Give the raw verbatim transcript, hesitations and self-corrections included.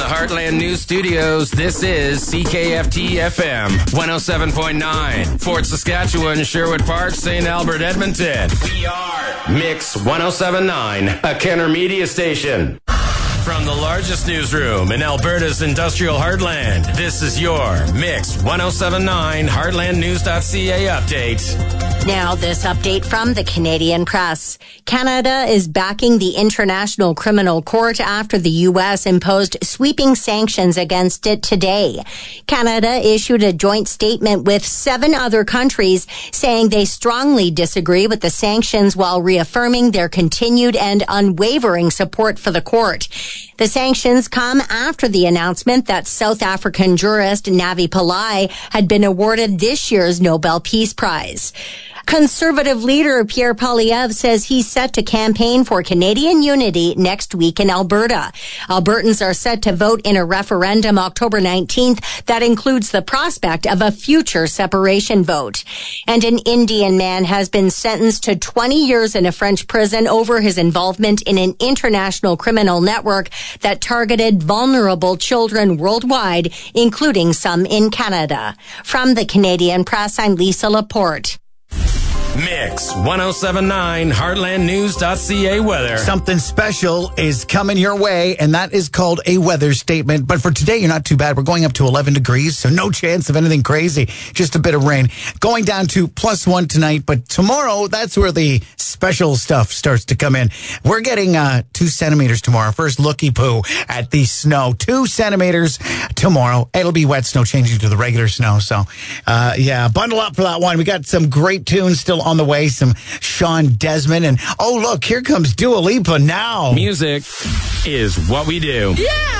Heartland News Studios, this is C K F T F M one oh seven point nine. Fort Saskatchewan, Sherwood Park, Saint Albert, Edmonton. We are Mix one oh seven point nine, a Kenner media station. From the largest newsroom in Alberta's industrial heartland, this is your Mix one oh seven point nine Heartland News dot C A update. Now, this update from the Canadian Press. Canada is backing the International Criminal Court after the U S imposed sweeping sanctions against it today. Canada issued a joint statement with seven other countries saying they strongly disagree with the sanctions while reaffirming their continued and unwavering support for the court. The sanctions come after the announcement that South African jurist Navi Pillay had been awarded this year's Nobel Peace Prize. Conservative leader Pierre Poilievre says he's set to campaign for Canadian unity next week in Alberta. Albertans are set to vote in a referendum October nineteenth that includes the prospect of a future separation vote. And an Indian man has been sentenced to twenty years in a French prison over his involvement in an international criminal network that targeted vulnerable children worldwide, including some in Canada. From the Canadian Press, I'm Lisa Laporte. Mix one oh seven point nine Heartland News dot C A weather. Something special is coming your way, and that is called a weather statement. But for today, you're not too bad. We're going up to eleven degrees, so no chance of anything crazy. Just a bit of rain. Going down to plus one tonight, but tomorrow, that's where the special stuff starts to come in. We're getting uh, two centimeters tomorrow. First looky poo at the snow. Two centimeters tomorrow. It'll be wet snow changing to the regular snow. So, uh, yeah, bundle up for that one. We got some great tunes still on the way, some Sean Desmond, and oh look, here comes Dua Lipa now. Music is what we do. Yeah!